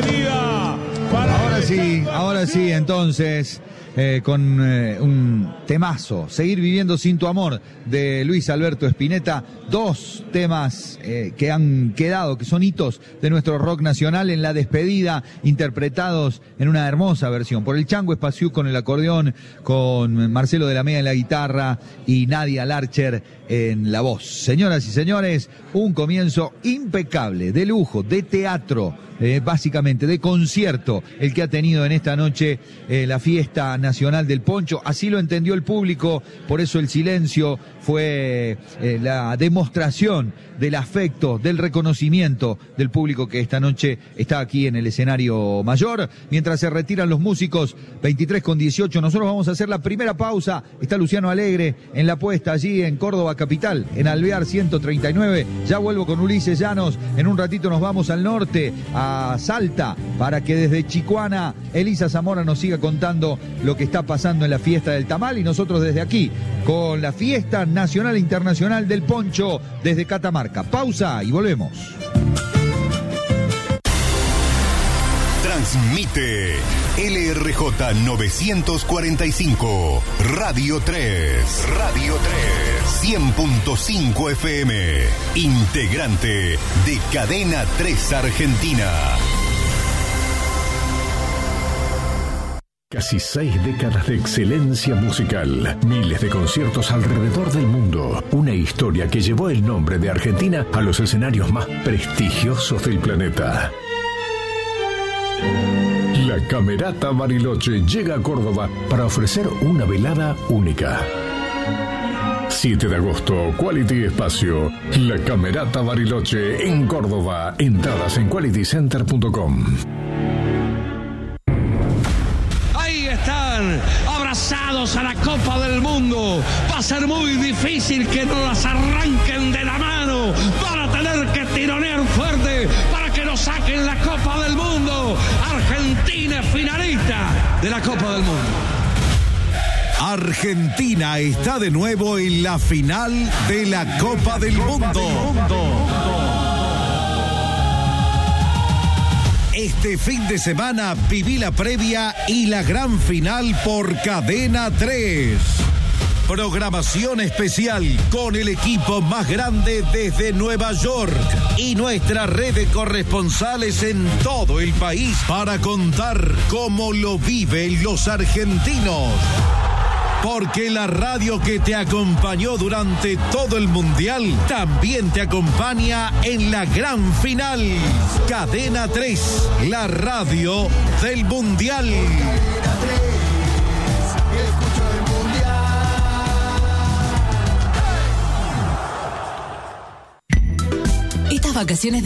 bienvenida. Ahora sí, entonces, con un temazo, Seguir viviendo sin tu amor, de Luis Alberto Spinetta. Dos temas que han quedado, que son hitos de nuestro rock nacional en la despedida, interpretados en una hermosa versión por el Chango Espaciú con el acordeón, con Marcelo de la Mea en la guitarra y Nadia Larcher en la voz. Señoras y señores, un comienzo impecable, de lujo, de teatro, básicamente de concierto, el que ha tenido en esta noche la fiesta nacional del poncho. Así lo entendió el público, por eso el silencio fue la demostración del afecto, del reconocimiento del público que esta noche está aquí en el escenario mayor. Mientras se retiran los músicos, 23:18, nosotros vamos a hacer la primera pausa. Está Luciano Alegre en la puesta allí en Córdoba capital, en Alvear 139. Ya vuelvo con Ulises Llanos. En un ratito nos vamos al norte, a Salta, para que desde Chicuana Elisa Zamora nos siga contando lo que está pasando en la fiesta del tamal, y nosotros desde aquí con la fiesta nacional e internacional del poncho desde Catamarca. Pausa y volvemos. Transmite LRJ 945, Radio 3, 100.5 FM, integrante de Cadena 3 Argentina. Casi 6 décadas de excelencia musical, miles de conciertos alrededor del mundo, una historia que llevó el nombre de Argentina a los escenarios más prestigiosos del planeta. La Camerata Bariloche llega a Córdoba para ofrecer una velada única. 7 de agosto, Quality Espacio, La Camerata Bariloche en Córdoba. Entradas en qualitycenter.com. Abrazados a la Copa del Mundo. Va a ser muy difícil que no las arranquen de la mano. Van a tener que tironear fuerte para que nos saquen la Copa del Mundo. Argentina es finalista de la Copa del Mundo. Argentina está de nuevo en la final de la Copa del Mundo. Este fin de semana viví la previa y la gran final por Cadena 3. Programación especial con el equipo más grande desde Nueva York y nuestra red de corresponsales en todo el país para contar cómo lo viven los argentinos. Porque la radio que te acompañó durante todo el Mundial también te acompaña en la gran final. Cadena 3, la radio del Mundial. Estas vacaciones